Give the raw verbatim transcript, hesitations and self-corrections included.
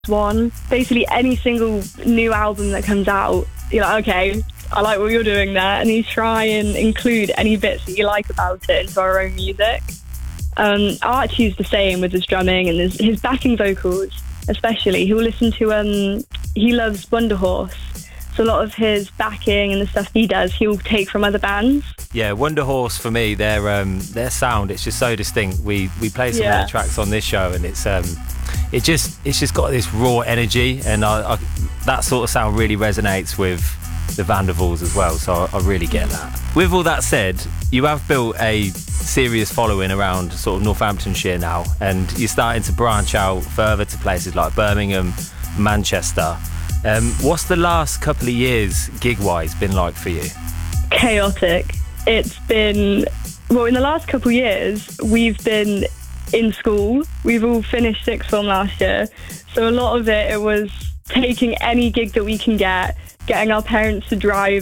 one. Basically, any single new album that comes out, you're like, okay, I like what you're doing there. And you try and include any bits that you like about it into our own music. Um, Archie's the same with his drumming and his, his backing vocals, especially. He'll listen to, um, he loves Wonder Horse. So a lot of his backing and the stuff he does, he'll take from other bands. Yeah, Wonder Horse for me, their um, their sound, it's just so distinct. We we play some yeah. of the tracks on this show, and it's um, it just it's just got this raw energy, and I, I, that sort of sound really resonates with the Vandervalls as well. So I, I really get that. With all that said, you have built a serious following around sort of Northamptonshire now, and you're starting to branch out further to places like Birmingham, Manchester. Um, what's the last couple of years, gig-wise, been like for you? Chaotic. It's been, well, in the last couple of years, we've been in school. We've all finished sixth form last year. So a lot of it, it was taking any gig that we can get, getting our parents to drive